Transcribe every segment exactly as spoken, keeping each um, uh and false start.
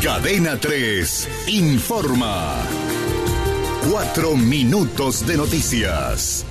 Cadena tres informa. Cuatro minutos de noticias.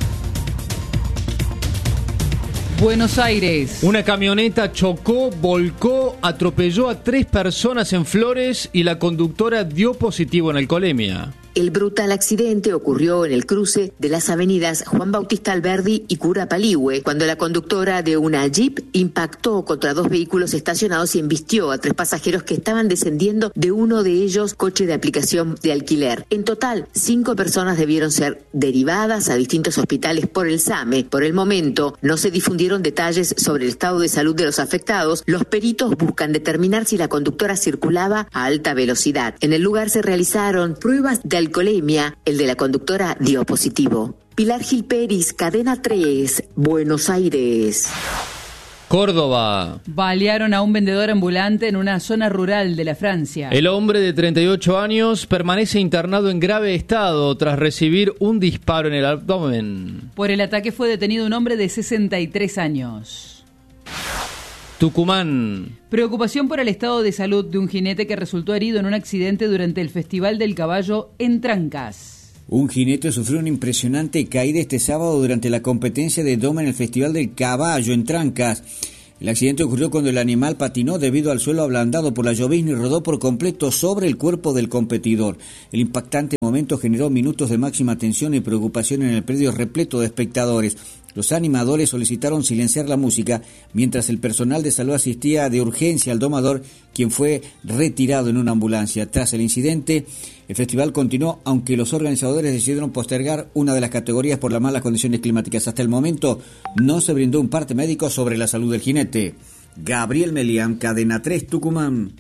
Buenos Aires. Una camioneta chocó, volcó, atropelló a tres personas en Flores y la conductora dio positivo en alcoholemia. El brutal accidente ocurrió en el cruce de las avenidas Juan Bautista Alberdi y Cura Paligüe, cuando la conductora de una Jeep impactó contra dos vehículos estacionados y embistió a tres pasajeros que estaban descendiendo de uno de ellos, coche de aplicación de alquiler. En total, cinco personas debieron ser derivadas a distintos hospitales por el SAME. Por el momento, no se difundieron detalles sobre el estado de salud de los afectados. Los peritos buscan determinar si la conductora circulaba a alta velocidad. En el lugar se realizaron pruebas de alcoholemia. El de la conductora dio positivo. Pilar Gil Peris, Cadena tres, Buenos Aires. Córdoba. Balearon a un vendedor ambulante en una zona rural de la Francia. El hombre de treinta y ocho años permanece internado en grave estado tras recibir un disparo en el abdomen. Por el ataque fue detenido un hombre de sesenta y tres años. Tucumán. Preocupación por el estado de salud de un jinete que resultó herido en un accidente durante el Festival del Caballo en Trancas. Un jinete sufrió una impresionante caída este sábado durante la competencia de doma en el Festival del Caballo en Trancas. El accidente ocurrió cuando el animal patinó debido al suelo ablandado por la llovizna y rodó por completo sobre el cuerpo del competidor. El impactante momento generó minutos de máxima tensión y preocupación en el predio repleto de espectadores. Los animadores solicitaron silenciar la música, mientras el personal de salud asistía de urgencia al domador, quien fue retirado en una ambulancia. Tras el incidente, el festival continuó, aunque los organizadores decidieron postergar una de las categorías por las malas condiciones climáticas. Hasta el momento no se brindó un parte médico sobre la salud del jinete. Gabriel Melián, Cadena tres, Tucumán.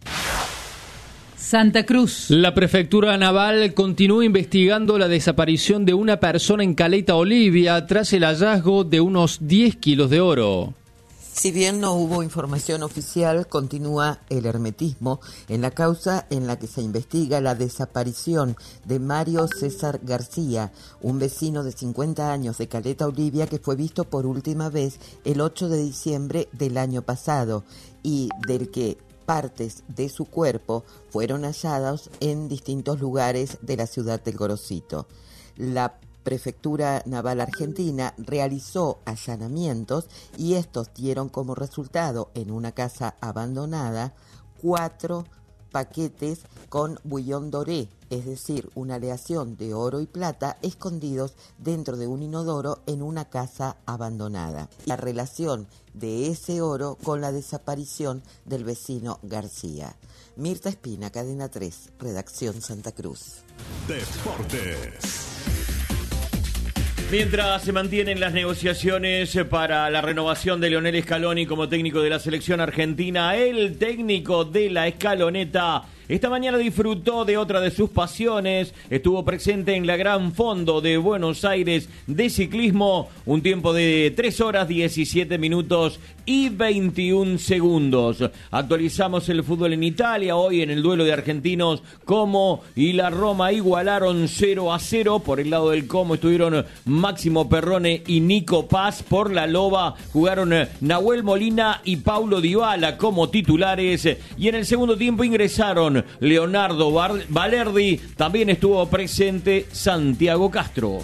Santa Cruz. La prefectura naval continúa investigando la desaparición de una persona en Caleta Olivia tras el hallazgo de unos diez kilos de oro. Si bien no hubo información oficial, continúa el hermetismo en la causa en la que se investiga la desaparición de Mario César García, un vecino de cincuenta años de Caleta Olivia que fue visto por última vez el ocho de diciembre del año pasado y del que partes de su cuerpo fueron hallados en distintos lugares de la ciudad del Gorosito. La Prefectura Naval Argentina realizó allanamientos y estos dieron como resultado en una casa abandonada cuatro paquetes con bullón doré, es decir, una aleación de oro y plata escondidos dentro de un inodoro en una casa abandonada. La relación de ese oro con la desaparición del vecino García. Mirta Espina, Cadena tres, Redacción Santa Cruz. Deportes. Mientras se mantienen las negociaciones para la renovación de Lionel Scaloni como técnico de la selección argentina, el técnico de la Escaloneta esta mañana disfrutó de otra de sus pasiones, estuvo presente en la Gran Fondo de Buenos Aires de ciclismo, un tiempo de tres horas diecisiete minutos y veintiún segundos. Actualizamos el fútbol en Italia, hoy en el duelo de argentinos, Como y la Roma igualaron cero a cero, por el lado del Como estuvieron Máximo Perrone y Nico Paz, por la Loba jugaron Nahuel Molina y Paulo Dybala como titulares, y en el segundo tiempo ingresaron Leonardo Valerdi, también estuvo presente Santiago Castro.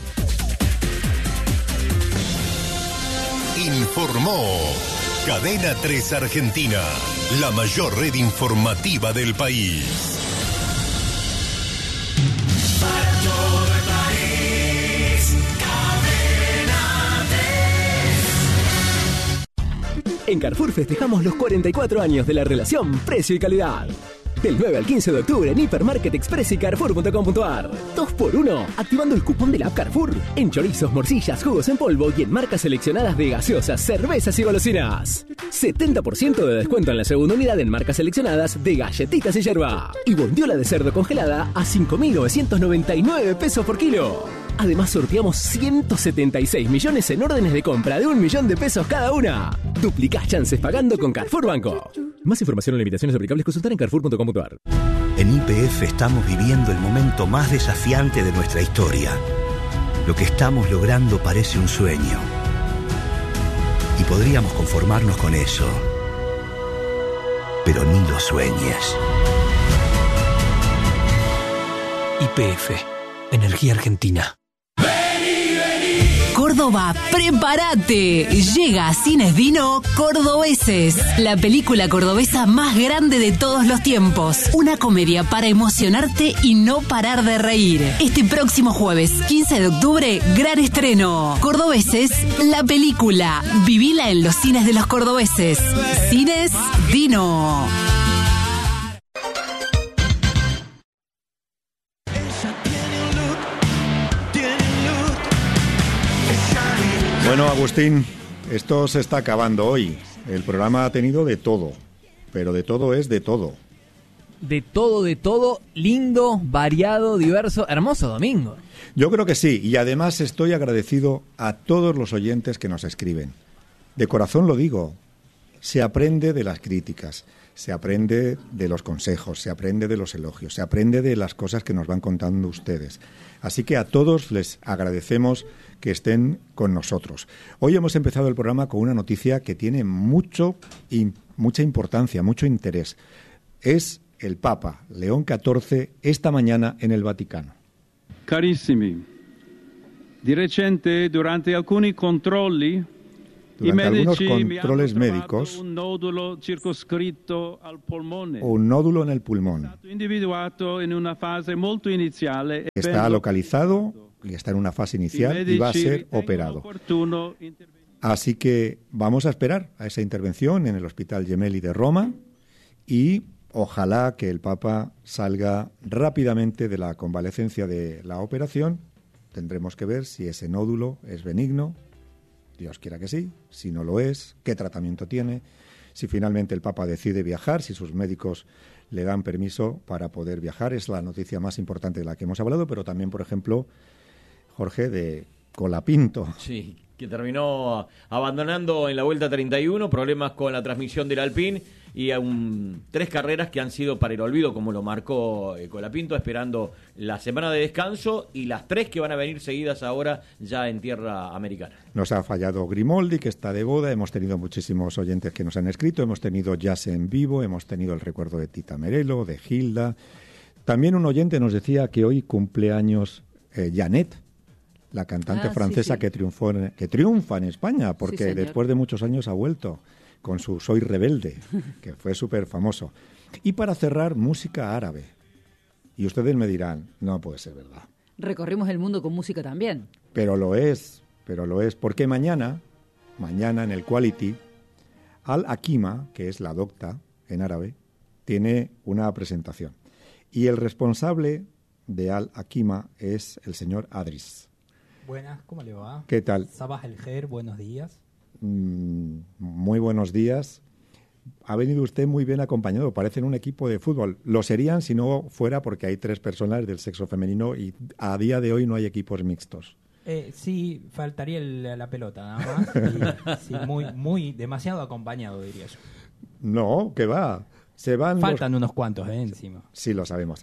Informó Cadena tres Argentina, la mayor red informativa del país. Para todo el país, Cadena tres. En Carrefour festejamos los cuarenta y cuatro años de la relación precio y calidad. Del nueve al quince de octubre en Hipermarket Express y Carrefour punto com punto ar. dos por uno, activando el cupón de la app Carrefour. En chorizos, morcillas, jugos en polvo y en marcas seleccionadas de gaseosas, cervezas y golosinas. setenta por ciento de descuento en la segunda unidad en marcas seleccionadas de galletitas y yerba. Y bondiola de cerdo congelada a cinco mil novecientos noventa y nueve pesos por kilo. Además sorteamos ciento setenta y seis millones en órdenes de compra de un millón de pesos cada una. Duplicás chances pagando con Carrefour Banco. Más información o limitaciones aplicables consultar en Carrefour punto com punto ar. En Y P F estamos viviendo el momento más desafiante de nuestra historia. Lo que estamos logrando parece un sueño. Y podríamos conformarnos con eso. Pero ni lo sueñes. Y P F, Energía Argentina. Córdoba, prepárate. Llega a Cines Dino Cordobeses, la película cordobesa más grande de todos los tiempos. Una comedia para emocionarte y no parar de reír. Este próximo jueves, quince de octubre, gran estreno. Cordobeses, la película. Vivila en los cines de los cordobeses. Cines Dino. Bueno, Agustín, esto se está acabando hoy. El programa ha tenido de todo, pero de todo es de todo. De todo, de todo, lindo, variado, diverso, hermoso domingo. Yo creo que sí, y además estoy agradecido a todos los oyentes que nos escriben. De corazón lo digo, se aprende de las críticas, se aprende de los consejos, se aprende de los elogios, se aprende de las cosas que nos van contando ustedes. Así que a todos les agradecemos que estén con nosotros. Hoy hemos empezado el programa con una noticia que tiene mucho, y mucha importancia, mucho interés. Es el Papa León catorce esta mañana en el Vaticano. Carissimi, di recente durante alcuni controlli Durante algunos controles médicos, un nódulo circoscritto al polmone. Un nódulo en el pulmón. Individuato en una fase molto iniziale. Está localizado y está en una fase inicial y va a ser operado. Así que vamos a esperar a esa intervención en el Hospital Gemelli de Roma y ojalá que el Papa salga rápidamente de la convalecencia de la operación. Tendremos que ver si ese nódulo es benigno. Dios quiera que sí, si no lo es, qué tratamiento tiene, si finalmente el Papa decide viajar, si sus médicos le dan permiso para poder viajar. Es la noticia más importante de la que hemos hablado, pero también, por ejemplo, Jorge, de Colapinto. Sí, que terminó abandonando en la Vuelta treinta y uno, problemas con la transmisión del Alpine y un, tres carreras que han sido para el olvido, como lo marcó eh, Colapinto, esperando la semana de descanso y las tres que van a venir seguidas ahora ya en tierra americana. Nos ha fallado Grimoldi, que está de boda, hemos tenido muchísimos oyentes que nos han escrito, hemos tenido jazz en vivo, hemos tenido el recuerdo de Tita Merelo, de Gilda. También un oyente nos decía que hoy cumple años eh, Janet, la cantante ah, francesa sí, sí. Que, triunfó en, que triunfa en España, porque sí, después de muchos años ha vuelto con su Soy Rebelde, que fue súper famoso. Y para cerrar, música árabe. Y ustedes me dirán, no puede ser verdad. Recorrimos el mundo con música también. Pero lo es, pero lo es, porque mañana, mañana en el Quality, Al-Hakima, que es la docta en árabe, tiene una presentación. Y el responsable de Al-Hakima es el señor Adris. Buenas, ¿cómo le va? ¿Qué tal? Sabah el Khair, buenos días. Mm, muy buenos días. Ha venido usted muy bien acompañado. Parecen un equipo de fútbol. Lo serían si no fuera porque hay tres personas del sexo femenino y a día de hoy no hay equipos mixtos. Eh, sí, faltaría el, la pelota nada más. Y, sí, muy, muy, demasiado acompañado, diría yo. No, que va. Se van Faltan los... unos cuantos, eh, encima. Sí, lo sabemos.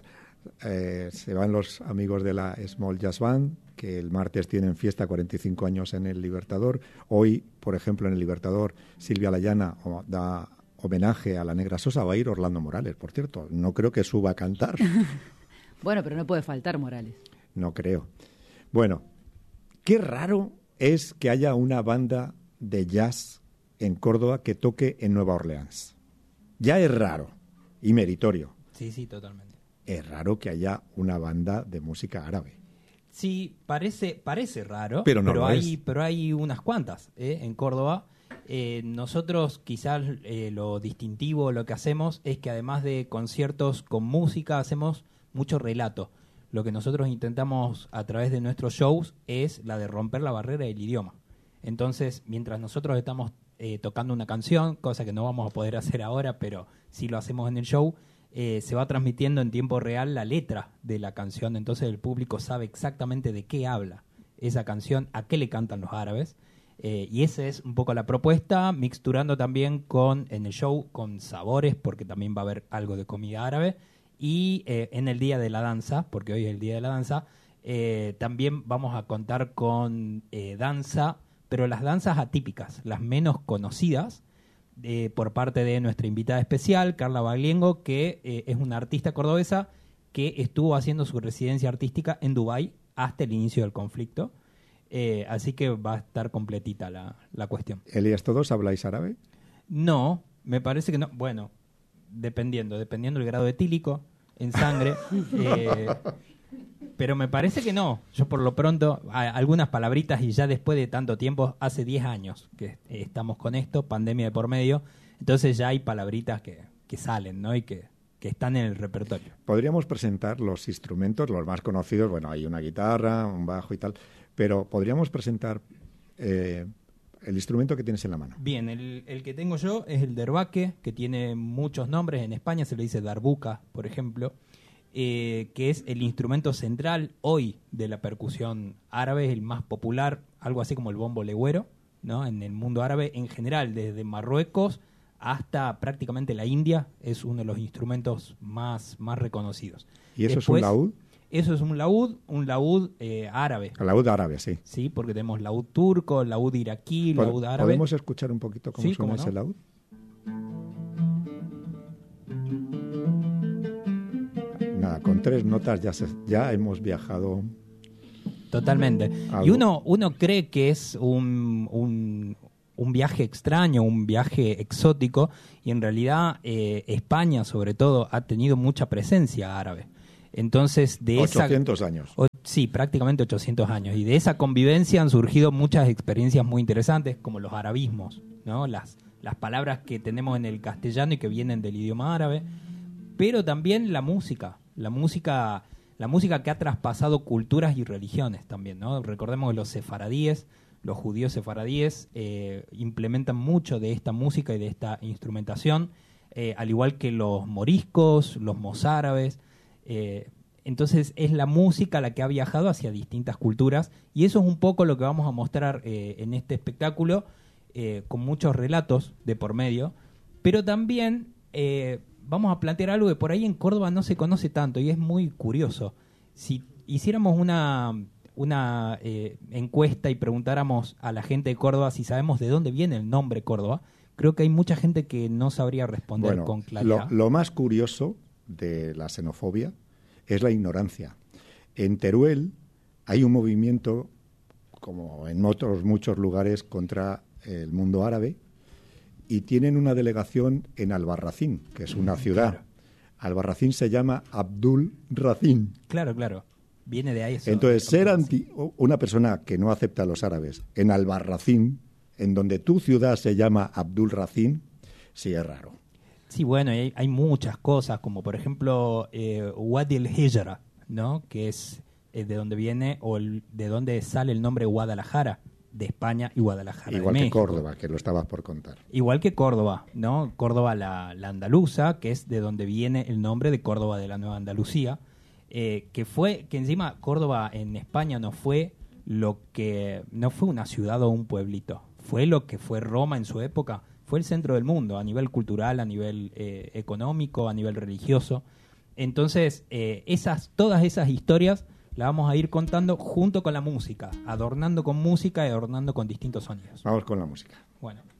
Eh, se van los amigos de la Small Jazz Band, que el martes tienen fiesta, cuarenta y cinco años en el Libertador. Hoy, por ejemplo, en el Libertador, Silvia Layana da homenaje a la Negra Sosa. Va a ir Orlando Morales, por cierto. No creo que suba a cantar. Bueno, pero no puede faltar Morales. No creo. Bueno, qué raro es que haya una banda de jazz en Córdoba que toque en Nueva Orleans. Ya es raro y meritorio. Sí, sí, totalmente. Es raro que haya una banda de música árabe. Sí, parece parece raro, pero, no pero, lo hay, es. pero hay unas cuantas ¿eh? en Córdoba. Eh, nosotros quizás eh, lo distintivo, lo que hacemos es que además de conciertos con música, hacemos mucho relato. Lo que nosotros intentamos a través de nuestros shows es la de romper la barrera del idioma. Entonces, mientras nosotros estamos eh, tocando una canción, cosa que no vamos a poder hacer ahora, pero sí lo hacemos en el show, Eh, se va transmitiendo en tiempo real la letra de la canción, entonces el público sabe exactamente de qué habla esa canción, a qué le cantan los árabes, eh, y esa es un poco la propuesta, mixturando también con en el show con sabores, porque también va a haber algo de comida árabe, y eh, en el Día de la Danza, porque hoy es el Día de la Danza, eh, también vamos a contar con eh, danza, pero las danzas atípicas, las menos conocidas, Eh, por parte de nuestra invitada especial, Carla Bagliengo, que eh, es una artista cordobesa que estuvo haciendo su residencia artística en Dubái hasta el inicio del conflicto. Eh, así que va a estar completita la, la cuestión. Elías, ¿todos habláis árabe? No, me parece que no. Bueno, dependiendo, dependiendo del grado etílico en sangre. eh, pero me parece que no. Yo por lo pronto, a, algunas palabritas y ya después de tanto tiempo, hace diez años que estamos con esto, pandemia de por medio, entonces ya hay palabritas que, que salen, ¿no? Y que, que están en el repertorio. Podríamos presentar los instrumentos, los más conocidos. Bueno, hay una guitarra, un bajo y tal, pero podríamos presentar eh, el instrumento que tienes en la mano. Bien, el, el que tengo yo es el derbaque, que tiene muchos nombres. En España se le dice darbuka, por ejemplo, eh, que es el instrumento central hoy de la percusión árabe, es el más popular, algo así como el bombo legüero, ¿no? En el mundo árabe en general, desde Marruecos hasta prácticamente la India, es uno de los instrumentos más, más reconocidos. ¿Y eso Después, es un laúd? Eso es un laúd, un laúd eh, árabe. El laúd árabe, sí. Sí, porque tenemos laúd turco, laúd iraquí, ¿Pod- laúd árabe. ¿Podemos escuchar un poquito cómo Sí, suena cómo no. ese laúd? Nada, con tres notas ya, se- ya hemos viajado. Totalmente. Algo. Y uno, uno cree que es un, un, un viaje extraño, un viaje exótico, y en realidad eh, España, sobre todo, ha tenido mucha presencia árabe. Entonces, de ochocientos esa, años. O, sí, prácticamente ochocientos años. Y de esa convivencia han surgido muchas experiencias muy interesantes, como los arabismos, ¿no? Las, las palabras que tenemos en el castellano y que vienen del idioma árabe, pero también la música, la música, la música que ha traspasado culturas y religiones también, ¿no? Recordemos que los sefaradíes, los judíos sefaradíes, eh, implementan mucho de esta música y de esta instrumentación, eh, al igual que los moriscos, los mozárabes. Eh, entonces es la música la que ha viajado hacia distintas culturas, y eso es un poco lo que vamos a mostrar eh, en este espectáculo, eh, con muchos relatos de por medio, pero también eh, vamos a plantear algo que por ahí en Córdoba no se conoce tanto y es muy curioso. Si hiciéramos una, una eh, encuesta y preguntáramos a la gente de Córdoba si sabemos de dónde viene el nombre Córdoba, creo que hay mucha gente que no sabría responder Bueno, con claridad. Lo, lo más curioso de la xenofobia es la ignorancia. En Teruel hay un movimiento, como en otros muchos lugares, contra el mundo árabe, y tienen una delegación en Albarracín, que es una ciudad. Claro. Albarracín se llama Abdul Racín. Claro, claro. Viene de ahí eso. Entonces, ser anti, una persona que no acepta a los árabes en Albarracín, en donde tu ciudad se llama Abdul Racín, sí es raro. Sí, bueno, hay, hay muchas cosas, como por ejemplo eh, Wadi el-Hijra, ¿no? Que es eh, de donde viene o el, de donde sale el nombre Guadalajara, de España, y Guadalajara Igual de que México. Córdoba, que lo estabas por contar. Igual que Córdoba, ¿no? Córdoba la, la andaluza, que es de donde viene el nombre de Córdoba de la Nueva Andalucía, eh, que fue, que encima Córdoba en España no fue lo que, no fue una ciudad o un pueblito, fue lo que fue Roma en su época. Fue el centro del mundo, a nivel cultural, a nivel eh, económico, a nivel religioso. Entonces, eh, esas, todas esas historias las vamos a ir contando junto con la música, adornando con música y adornando con distintos sonidos. Vamos con la música. Bueno.